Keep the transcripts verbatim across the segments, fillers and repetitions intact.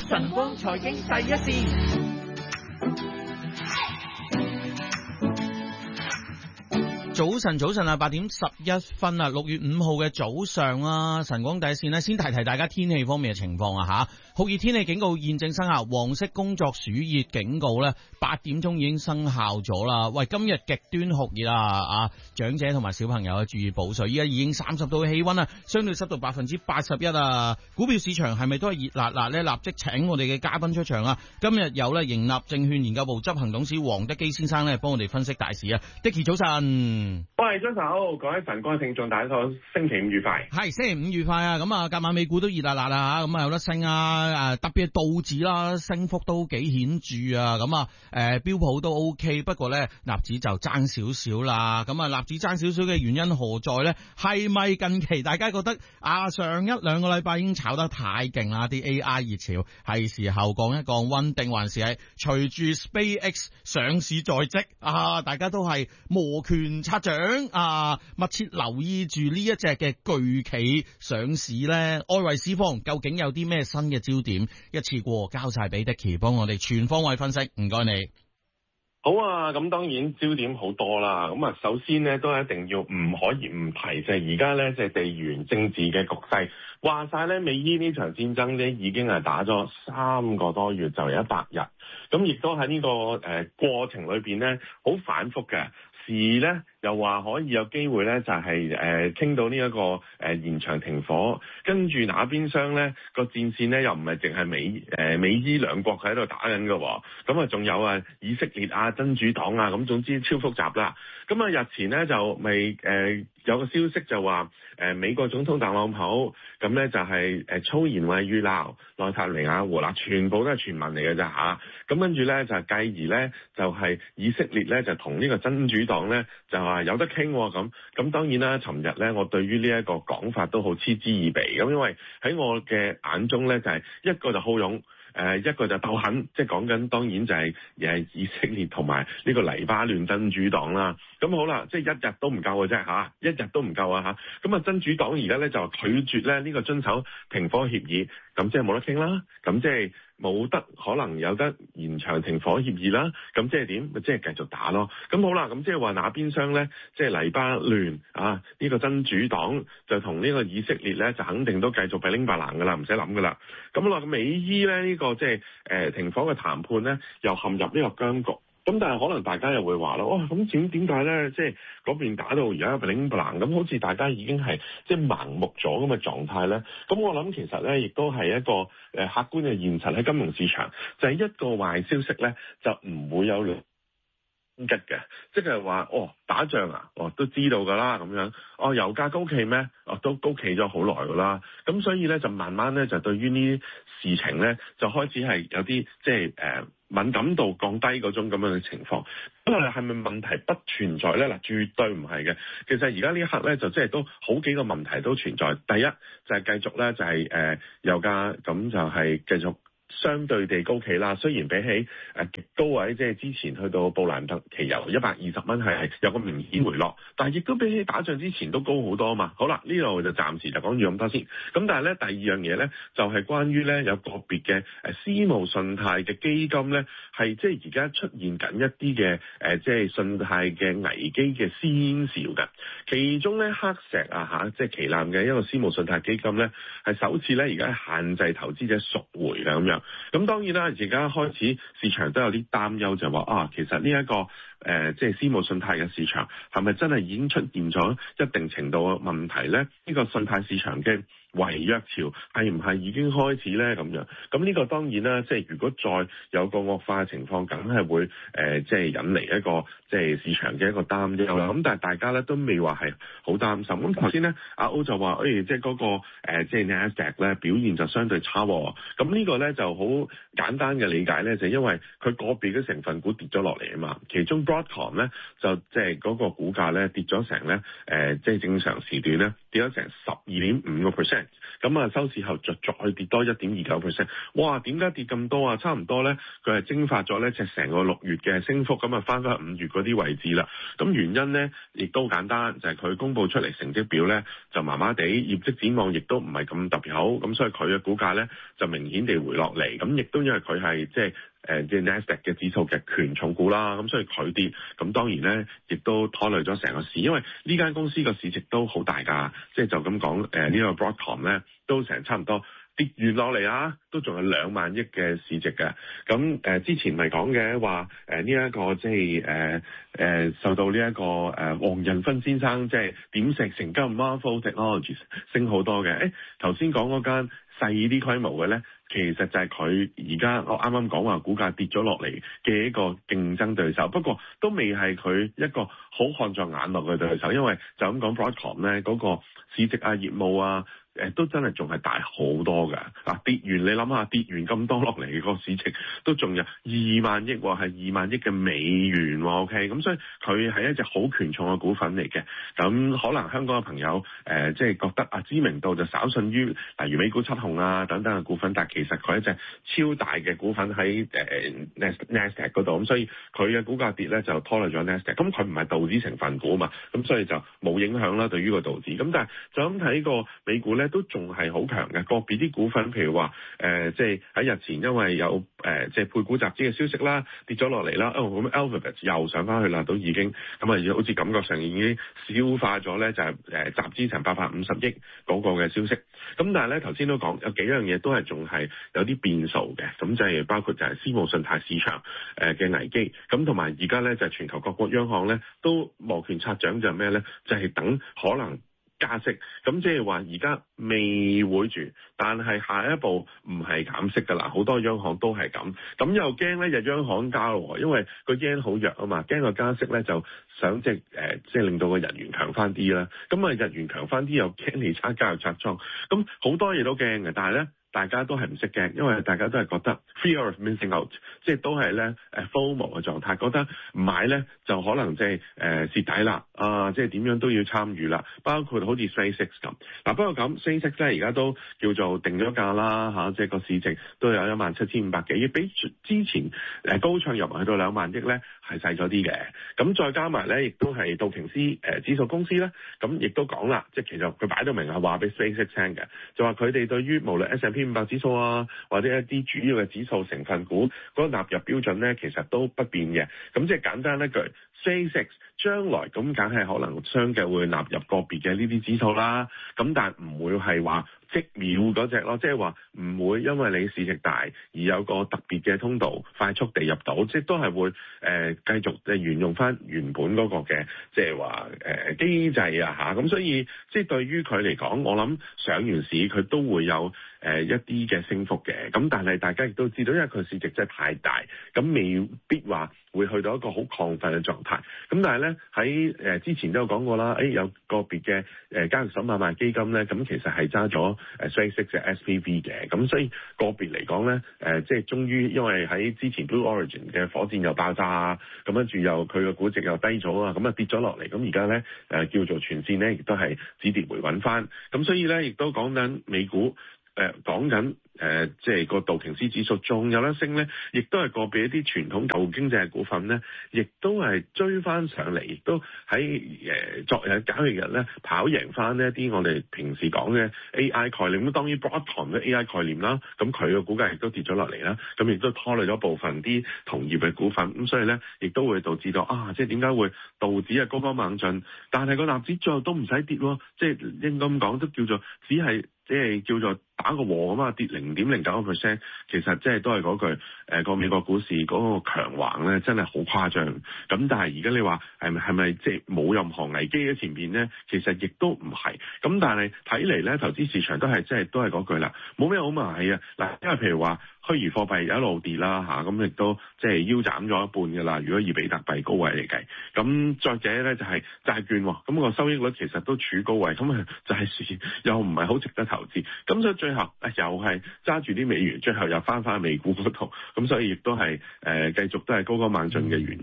晨光財經第一線。早晨，早晨啊，八點十一分啊，六月五號嘅早上啊，晨光第一線呢，先提提大家天氣方面嘅情況啊吓，酷熱天氣警告現正生效，黃色工作暑熱警告呢，八點鐘已經生效咗啦。喂，今日極端酷熱啊，啊，長者同埋小朋友啊注意補水，依家已經三十度嘅氣溫啦，相對濕度百分之八十一啊。股票市場係咪都係熱辣辣呢？立即請我哋嘅嘉賓出場啊！今日有呢盈立證券研究部執行董事黃德基先生呢，幫我哋分析大市啊。Dicky 早晨。 喂，早晨好，各位晨光聽眾，大家好，星期五愉快。 係星期五愉快啊！咁啊，今晚美股都熱辣辣啊，咁啊有得升啊，誒，特別係道指啦，升幅都幾顯著啊，咁啊，誒，標普都 OK， 不過咧，納指就爭少少啦。咁啊，納指爭少少嘅原因何在咧？係咪近期大家覺得啊，上一兩個禮拜已經炒得太勁啦，啲 A I 熱潮係時候降一降溫，定還是係隨住 SpaceX 上市在即啊，大家都係摩拳擦掌啊，密切留意住呢一隻嘅巨企上市咧，外圍市況究竟有啲咩新嘅焦點？一次過交晒俾 Dicky 幫我哋全方位分析，唔該你。 好啊，咁當然焦點好多啦。咁啊，首先呢都一定要唔可以唔提，就係而家咧，即係地緣政治嘅局勢。話晒咧，美伊呢場戰爭咧已經係打咗三個多月，就係一百日。咁亦都喺呢個誒過程裏邊咧，好反覆嘅。時咧又話可以有機會咧，就係誒傾到呢一個誒延長停火，跟住那邊廂咧個戰線咧又唔係淨係美誒美伊兩國喺度打緊嘅，咁啊仲有啊以色列啊真主黨啊，咁總之超複雜啦。咁啊日前咧就未誒有個消息就話誒美國總統特朗普咁咧就係誒粗言穢語鬧內塔尼亞胡啦，全部都係傳聞嚟嘅咋吓。咁跟住咧就繼而咧就係以色列咧就同呢個真主黨咧就話有得傾咁，咁當然啦，尋日咧我對於呢一個講法都好嗤之以鼻咁，因為喺我嘅眼中咧就係、是、一個就好勇，誒、呃、一個就鬥狠，即係講緊當然就係誒以色列同埋呢個黎巴嫩真主黨啦。咁好啦，即係一日都唔夠嘅啫吓，一日都唔夠啊吓。咁啊真主黨而家咧就拒絕咧呢個遵守停火協議，咁即係冇得傾啦，咁即係。冇得可能有得延長停火協議啦，咁即係點？咪即係繼續打咯。咁好啦，咁即係話那邊廂咧，即係黎巴嫩啊，呢個真主黨就同呢個以色列咧，就肯定都繼續俾拎白蘭噶啦，唔使諗噶啦。咁好啦，美伊咧呢個即係誒停火嘅談判咧，又陷入呢個僵局。咁但係可能大家又會話咯，哇！咁點點解咧？即係嗰邊打到而家俾拎白蘭，咁好似大家已經係即係盲目咗咁嘅狀態咧。咁我諗其實咧，亦都係一個誒客觀嘅現實喺金融市場，就係、是、一個壞消息咧，就唔會有兩急嘅，即係話哦打仗啊，哦都知道㗎啦咁樣，哦油價高企咩？哦都高企咗好耐㗎啦，咁所以咧就慢慢咧就對於呢啲事情咧就開始係有啲即係誒。呃敏感度降低嗰種咁樣嘅情況，咁啊係咪問題不存在咧？嗱，絕對唔係嘅。其實而家呢一刻咧，就即係都好幾個問題都存在。第一就係、是、繼續咧，就係、是、誒、呃、油價咁就係繼續相對地高企啦。雖然比起誒極高位，即係之前去到布蘭特期油一百二十蚊係有個明顯回落，但係亦都比起打仗之前都高好多嘛。好啦，呢度就暫時就講住咁多先。咁但係咧，第二樣嘢咧就係、是、關於咧有個別嘅誒私募信貸嘅基金咧，係即係而家出現緊一啲嘅誒即係信貸嘅危機嘅先兆嘅。其中咧黑石啊嚇，即係旗艦嘅一個私募信貸基金咧，係首次咧而家限制投資者贖回嘅咁樣。咁當然啦，而家開始市場都有啲擔憂，就話啊，其實呢、這、一個誒、呃、即係私募信貸嘅市場係咪真係已經出現咗一定程度嘅問題咧？呢、這個信貸市場嘅違約潮係唔係已經開始咧？咁樣咁呢個當然啦，即係如果再有個惡化嘅情況，梗係會誒、呃、即係引嚟一個即係市場嘅一個擔憂啦。咁但係大家咧都未話係好擔心。咁頭先咧，阿歐就話誒、哎，即係嗰、那個、呃、即係 Nasdaq 咧表現就相對差。咁呢個咧就好簡單嘅理解咧，就係、因為佢個別嘅成分股跌咗落嚟啊嘛，其中 Broadcom 咧就即係嗰個股價咧跌咗成咧誒，即係正常時段咧跌咗成十二點五個 percent，咁啊收市後就再跌多一點二九 percent。哇！點解跌咁多啊？差唔多咧，佢係蒸發咗咧，就成個六月嘅升幅，咁啊翻返五月嗰啲位置啦。咁原因咧亦都簡單，就係、是、佢公佈出嚟成績表咧就麻麻地，業績展望亦都唔係咁特別好，咁所以佢嘅股價咧就明顯地回落嚟。咁亦都因為佢係即係誒即係 Nasdaq 嘅指數嘅權重股啦，咁所以佢跌，咁當然咧亦都拖累咗成個市，因為呢間公司個市值都好大㗎，即係就咁講誒呢個 Broadcom 咧都成差唔多。跌完落嚟啊，都仲有兩萬億嘅市值嘅。咁誒、呃、之前咪講嘅話誒呢一個即係誒誒受到呢、這、一個誒、呃、黃仁勳先生即係點石成金 Marvell Technologies 升好多嘅。誒頭先講嗰間細啲規模嘅咧，其實就係佢而家我啱啱講話股價跌咗落嚟嘅一個競爭對手，不過都未係佢一個好看在眼內嘅對手，因為就咁講 Broadcom 咧嗰個市值啊業務啊。誒都真係仲係大好多㗎，嗱跌完你諗下跌完咁多落嚟個市值都仲有二萬億喎，係二萬億嘅美元喎 ，OK，咁所以佢係一隻好權重嘅股份嚟嘅。咁可能香港嘅朋友誒即係覺得啊知名度就稍遜於例如美股七雄啊等等嘅股份，但係其實佢係一隻超大嘅股份喺誒 Nasdaq 嗰度，咁所以佢嘅股價跌咧就拖累咗 Nasdaq。咁佢唔係道指成分股啊嘛，咁所以就冇影響啦對於個道指。咁但係就咁睇個美股咧。都仲係好強嘅，個別啲股份，譬如話誒，即係喺日前因為有誒，即、呃、係、就是、配股集資嘅消息啦，跌咗落嚟啦。哦，咁 Alphabet 又上翻去啦，都已經咁啊，好似感覺上已經消化咗咧，就係、是、誒、呃、集資成八百五十億嗰個嘅消息。咁但係咧，頭先都講有幾樣嘢都係仲係有啲變數嘅，咁就係包括就係私募信貸市場誒嘅危機，咁同埋而家咧就係、是、全球各國央行咧都摩拳擦掌，就係咩咧？就係、是、等可能加息，咁即係話而家未會住，但係下一步唔係減息㗎啦，好多央行都係咁，咁又驚咧就央行加咯，因為個 yen 好弱啊嘛，驚個加息咧就想即係誒即係令到個日元強翻啲啦，咁啊日元強翻啲又驚你差價又拆倉，咁好多嘢都驚嘅，但係咧。大家都係唔識驚，因為大家都係覺得 fear of missing out，即係都係咧誒 FOMO 嘅狀態，覺得唔買咧就可能即係誒蝕底啦，啊即係點樣都要參與啦，包括好似 SpaceX 咁。嗱、啊、不過咁 SpaceX 咧而家都叫做定咗價啦嚇，即係個市值都有一萬七千五百幾億，比之前誒高唱入埋去到兩萬億咧係細咗啲嘅。咁再加埋咧，亦都係道瓊斯誒指數公司咧，咁亦都講啦，即係其實佢擺到明係話俾 SpaceX 聽嘅，就話佢哋對於無論 S and P五百指數啊，或者一啲主要嘅指數成分股嗰個納入標準咧，其實都不變嘅。咁即係簡單一句 ，SpaceX 將來咁梗係可能相繼會納入個別嘅呢啲指數啦。咁但係唔會係話即秒嗰隻咯，即係話唔會因為你市值大而有個特別嘅通道快速地入到，即係都係會誒、呃、繼續誒沿用翻原本嗰個嘅即係話誒機制啊嚇。咁所以即係對於佢嚟講，我諗上完市佢都會有。誒、呃、一啲嘅升幅嘅，咁但係大家亦都知道，因為佢市值真係太大，咁未必話會去到一個好亢奮嘅狀態。咁但係咧喺誒之前都有講過啦，誒、哎、有個別嘅誒交易所買賣基金咧，咁其實係揸咗誒 SpaceX 嘅 S P V 嘅，咁所以個別嚟講咧，誒、呃、即係終於因為喺之前 Blue Origin 嘅火箭又爆炸啊，咁跟住又佢個估值又低咗啊，咁啊跌咗落嚟，咁而家咧誒叫做全線咧，亦都係止跌回穩翻。咁所以咧亦都講緊美股。誒講緊誒，即係個道瓊斯指數仲有得升咧，亦都係個別一啲傳統舊經濟嘅股份咧，亦都係追翻上嚟，亦都喺誒、呃、昨日交易日咧跑贏翻呢一啲我哋平時講嘅 A I 概念。咁當然 Broadcom 嘅 A I 概念啦，咁佢嘅股價亦都跌咗落嚟啦，咁亦都拖累咗部分啲同業嘅股份。咁所以咧，亦都會導致到啊，即係點解會道指係高歌猛進，但係個納指最後都唔使跌喎，即係應該咁講，都叫做只係。即係叫做打個和咁啊，跌零點零九個 percent，其實即係都係嗰句誒個、呃、美國股市嗰個強橫咧，真係好誇張。咁但係而家你話係咪係咪即係冇任何危機喺前邊咧？其實亦都唔係。咁但係睇嚟咧，投資市場都係即係都係嗰句啦，冇咩好買啊。嗱，因為譬如話虛擬貨幣一路跌啦嚇，咁亦都即係腰斬咗一半㗎啦。如果以比特幣高位嚟計，咁再者咧就係債券喎，咁個收益率其實都處高位，咁啊債市又唔係好值得投。投資咁所以最後誒又係揸住啲美元，最後又翻返美股嗰度，咁所以亦都係誒繼續都係高歌猛進嘅原因咯。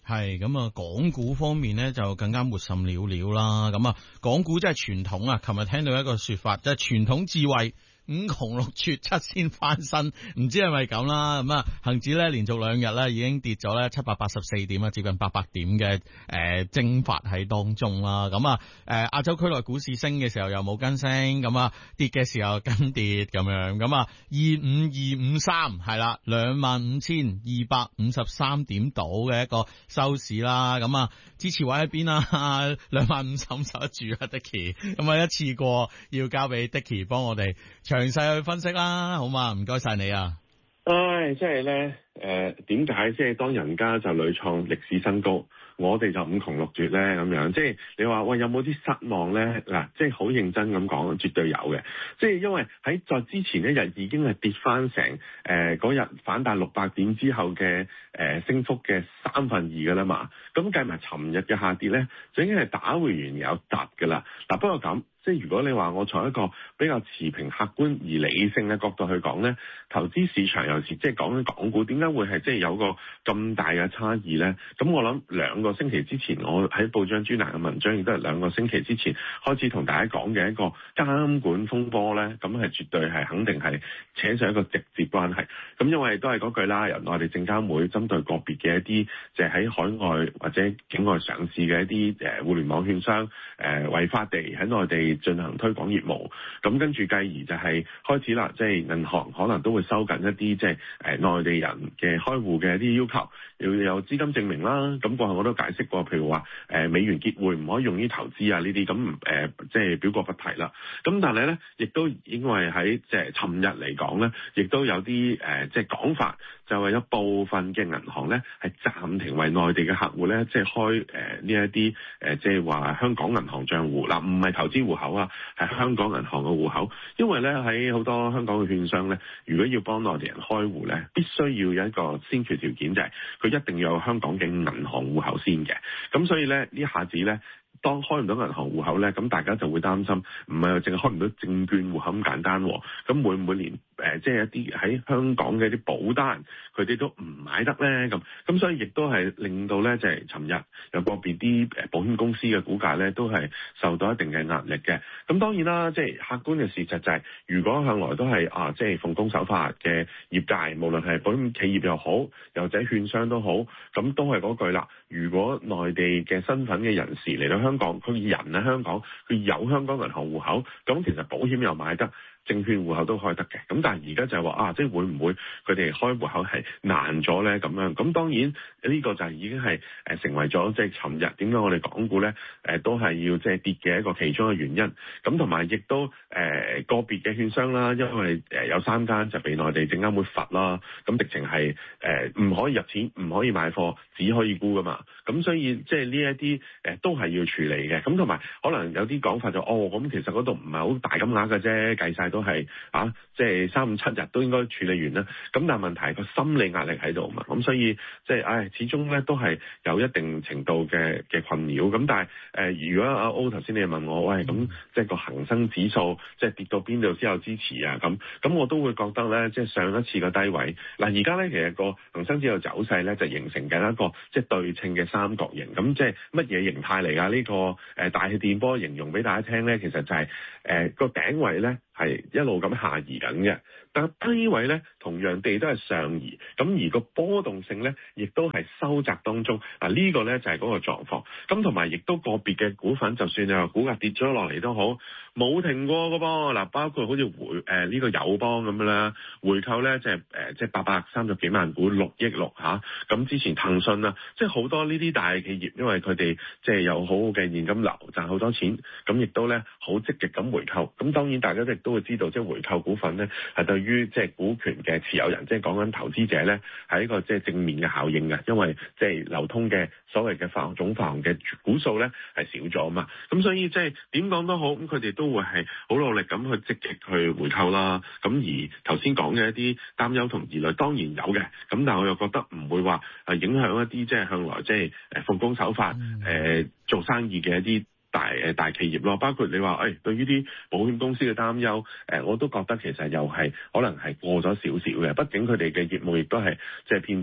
係咁啊，港股方面咧就更加沒甚了了啦。咁啊，港股即係傳統啊，琴日聽到一個說法，即係傳統智慧。五窮六絕七先翻身，唔知係咪咁啦？咁啊，恒指咧連續兩日咧已經跌咗咧七百八十四點啊，接近八百點嘅誒蒸發喺當中啦。咁啊誒亞洲區內股市升嘅時候又冇跟升，咁啊跌嘅時候跟跌咁樣。咁啊二五二五三係啦，兩萬五千二百五十三點到嘅一個收市啦。咁啊支持位喺邊啊？兩萬五守唔守得住啊，Dicky？咁啊一次過要交俾 Dicky 幫我哋詳細去分析啦，好嘛？唔該晒你啊！ 唉，即係咧，誒點解即係當人家就屢創歷史新高，我哋就五窮六絕咧咁樣？即係你話喂，有冇啲失望咧？嗱，即係好認真咁講，絕對有嘅。即係因為喺在之前一日已經係跌翻成誒嗰日反彈六百點之後嘅誒、呃、升幅嘅三分二噶啦嘛。咁計埋尋日嘅下跌咧，就已經係打回原有突噶啦。嗱，不過咁。即係如果你話我從一個比較持平、客觀而理性嘅角度去講咧，投資市場有時即係講緊港股，點解會係即係有個咁大嘅差異咧？咁我諗兩個星期之前，我喺報章專欄嘅文章亦都係兩個星期之前開始同大家講嘅一個監管風波咧，咁係絕對係肯定係扯上一個直接關係。咁因為都係嗰句啦，由內地證監會針對個別嘅一啲就係喺海外或者境外上市嘅一啲誒互聯網券商誒、呃、違法地喺內地進行推廣業務，咁跟住繼而就係開始啦，即係銀行可能都會收緊一啲即係誒內地人嘅開戶嘅一啲要求，要有資金證明啦。咁過後我都解釋過，譬如話誒美元結匯唔可以用於投資啊呢啲，咁誒即係表過不提啦。咁但係咧，亦都因為喺即係尋日嚟講咧，亦都有啲誒即係講法，就係有部分嘅銀行咧係暫停為內地嘅客戶咧，即係開誒呢一啲誒即係話香港銀行賬戶嗱，唔係投資戶口啊，係香港銀行嘅戶口。因為咧喺好多香港嘅券商咧，如果要幫內地人開戶咧，必須要有一個先決條件，就係佢一定要有香港嘅銀行戶口先嘅。咁所以咧呢下子咧，當開唔到銀行戶口咧，咁大家就會擔心，唔係淨係開唔到證券戶口咁簡單，咁會唔會連誒即係一啲喺香港嘅一啲保單，佢哋都唔買得咧？咁咁所以亦都係令到咧，就係尋日有個別啲誒保險公司嘅股價咧，都係受到一定嘅壓力嘅。咁當然啦，即係客觀嘅事實就係，如果向來都係啊，即係奉公守法嘅業界，無論係保險企業又好，又或者券商都好，咁都係嗰句啦。如果內地嘅身份嘅人士嚟到香港，佢人喺香港，佢有香港銀行戶口，咁其實保險又買得，證券戶口都開得嘅。咁但係而家就係話啊，即係會唔會佢哋開戶口係難咗咧？咁樣咁當然呢個就係已經係誒成為咗即係尋日點解我哋港股咧誒都係要即係跌嘅一個其中嘅原因。咁同埋亦都誒個別嘅券商啦，因為誒有三間就被內地證監會罰啦，咁直情係誒唔可以入錢，唔可以買貨，只可以沽噶嘛。咁所以即係呢一啲誒都係要處理嘅。咁同埋可能有啲講法就哦，咁其實嗰度唔係好大金額嘅啫，計晒都係啊，即係三五七日都應該處理完啦。咁但係問題係個心理壓力喺度嘛。咁所以即係唉，始終咧都係有一定程度嘅嘅困擾。咁但係誒、呃，如果阿 O 頭先你問我，喂咁即係個恒生指數即係跌到邊度先有支持啊？咁咁我都會覺得咧，即係上一次嘅低位嗱，而家咧其實個恒生指數走勢咧就形成緊一個即係對稱嘅三角形。咁即係乜嘢形態嚟㗎？呢、這個誒、呃、大氣電波形容俾大家聽咧，其實就係誒個頂位咧係一路咁下移緊嘅，但係低位咧同樣地都係上移，咁而個波動性咧亦都係收窄當中。嗱、這個、呢個咧就係、是、嗰個狀況。咁同埋亦都個別嘅股份，就算你話股價跌咗落嚟都好，冇停過㗎噃。嗱，包括好似回誒呢、呃這個友邦咁樣啦，回購咧即係誒即係八百三十幾萬股，六億六嚇。咁之前騰訊啊，即係好多呢啲大企業，因為佢哋即係有好好嘅現金流，賺好多錢，咁亦都咧好積極咁回購。咁當然大家亦都會知道，即係回購股份咧係對於即係股權嘅持有人，即係講緊投資者咧係一個即係正面嘅效應嘅，因為即係流通嘅所謂嘅發行總發行嘅股數咧係少咗啊嘛。咁所以即係點講都好，咁佢哋都會係好努力咁去積極去回購啦。咁而頭先講嘅一啲擔憂同疑慮當然有嘅，咁但係我又覺得唔會話係影響一啲即係向來即係誒奉公守法誒、呃、做生意嘅一啲大誒大企業咯。包括你話誒、哎、對於啲保險公司嘅擔憂，誒、呃、我都覺得其實又係可能係過咗少少嘅，畢竟佢哋嘅業務亦都係即係遍到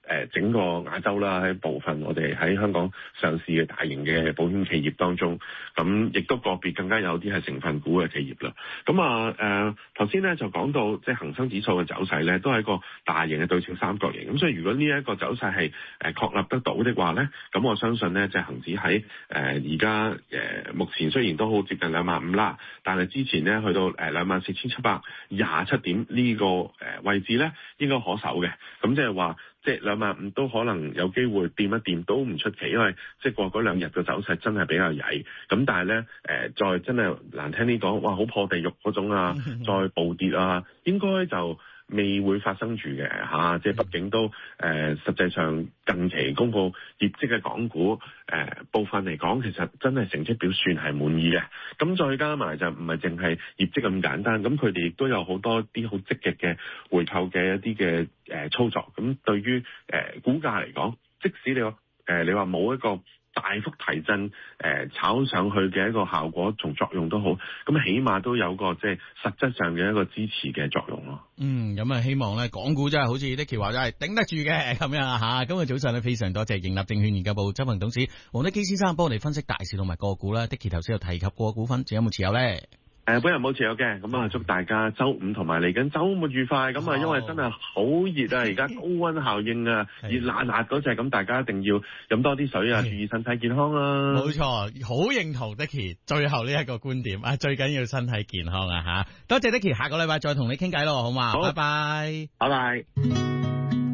誒整個亞洲啦，喺部分我哋喺香港上市嘅大型嘅保險企業當中，咁亦都個別更加有啲係成分股嘅企業啦。咁啊誒頭先咧就講到即係恒生指數嘅走勢咧，都係一個大型嘅對稱三角形。咁所以如果呢一個走勢係誒確立得到的話咧，咁我相信咧即係恒指喺誒而家誒目前雖然都好接近兩萬五啦，但係之前咧去到誒兩萬四千七百廿七點呢個誒位置咧應該可守嘅。咁即係話即係兩萬五都可能有機會掂一掂都唔出奇，因為即係過嗰兩日嘅走勢真係比較曳。咁但係咧誒再真係難聽啲講，哇好破地獄嗰種啊，再暴跌啊，應該就未會發生住嘅嚇，即係畢竟都誒、呃、實際上近期公布業績嘅港股誒、呃、部分嚟講，其實真係成績表算係滿意嘅。咁再加埋就唔係淨係業績咁簡單，咁佢哋亦都有好多啲好積極嘅回購嘅一啲嘅誒操作。咁對於誒、呃、股價嚟講，即使你話誒、呃、你話冇一個大幅提振誒、呃、炒上去嘅一個效果同作用都好，咁起碼都有個即係實質上嘅一個支持嘅作用咯。 嗯，咁啊希望咧港股真係好似 Dicky 話真係頂得住嘅咁樣啊嚇。今日早上咧非常多謝盈立證券研究部執行董事黃德基先生幫我哋分析大市同埋個股啦。Dicky 頭先有提及過股份，仲有冇持有咧？ 誒、呃，本人冇持有嘅，咁啊，祝大家周五同埋嚟緊周末愉快。咁啊，因為真係好熱啊，而家高溫效應啊，熱辣辣嗰隻，咁大家一定要飲多啲水啊，注意身體健康啊。 冇錯，好認同 Dicky 最後呢一個觀點啊，最緊要身體健康啊吓。多謝 Dicky，下個禮拜再同你傾偈咯，好嘛？好，拜拜， 拜拜。